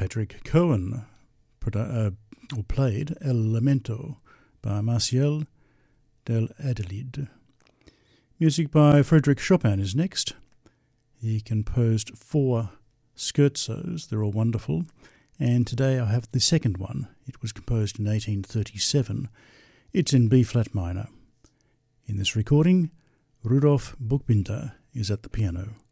Patrick Cohen played El Lamento by Martial del Adelaide. Music by Frédéric Chopin is next. He composed 4 scherzos. They're all wonderful. And today I have the second one. It was composed in 1837. It's in B-flat minor. In this recording, Rudolf Buchbinder is at the piano.